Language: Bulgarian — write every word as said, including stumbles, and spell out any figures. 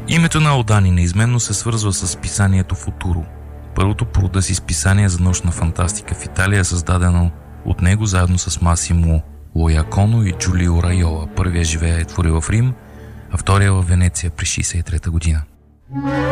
Името на Алдани неизменно се свързва с писанието Футуро, първото по рода си списание за научна фантастика в Италия, създадено от него заедно с Масимо Лояконо и Джулио Райола. Първия живее и твори в Рим, а втория в Венеция при шейсет и трета година.